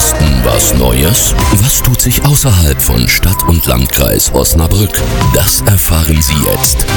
Osten was Neues? Was tut sich außerhalb von Stadt und Landkreis Osnabrück? Das erfahren Sie jetzt.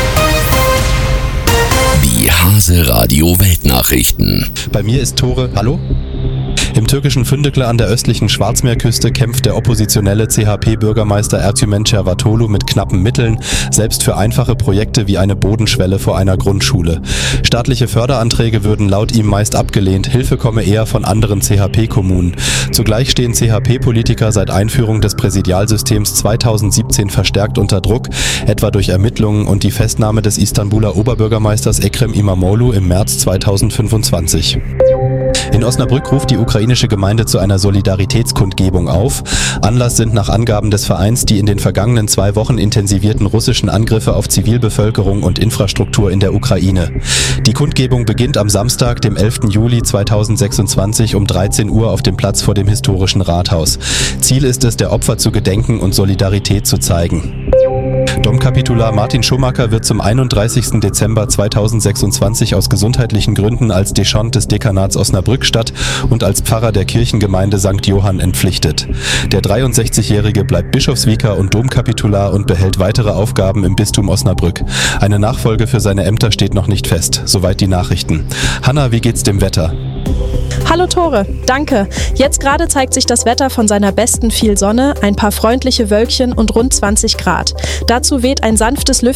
Die Hase Radio Weltnachrichten. Bei mir ist Tore. Hallo? Im türkischen Fündecle an der östlichen Schwarzmeerküste kämpft der oppositionelle CHP-Bürgermeister Ercümen Çervatolu mit knappen Mitteln, selbst für einfache Projekte wie eine Bodenschwelle vor einer Grundschule. Staatliche Förderanträge würden laut ihm meist abgelehnt, Hilfe komme eher von anderen CHP-Kommunen. Zugleich stehen CHP-Politiker seit Einführung des Präsidialsystems 2017 verstärkt unter Druck, etwa durch Ermittlungen und die Festnahme des Istanbuler Oberbürgermeisters Ekrem İmamoğlu im März 2025. In Osnabrück ruft die ukrainische Gemeinde zu einer Solidaritätskundgebung auf. Anlass sind nach Angaben des Vereins die in den vergangenen 2 Wochen intensivierten russischen Angriffe auf Zivilbevölkerung und Infrastruktur in der Ukraine. Die Kundgebung beginnt am Samstag, dem 11. Juli 2026 um 13 Uhr auf dem Platz vor dem historischen Rathaus. Ziel ist es, der Opfer zu gedenken und Solidarität zu zeigen. Domkapitular Martin Schumacher wird zum 31. Dezember 2026 aus gesundheitlichen Gründen als Deschant des Dekanats Osnabrück-Stadt und als Pfarrer der Kirchengemeinde St. Johann entpflichtet. Der 63-Jährige bleibt Bischofsvikar und Domkapitular und behält weitere Aufgaben im Bistum Osnabrück. Eine Nachfolge für seine Ämter steht noch nicht fest. Soweit die Nachrichten. Hanna, wie geht's dem Wetter? Hallo Tore, danke. Jetzt gerade zeigt sich das Wetter von seiner besten, viel Sonne, ein paar freundliche Wölkchen und rund 20 Grad. Dazu weht ein sanftes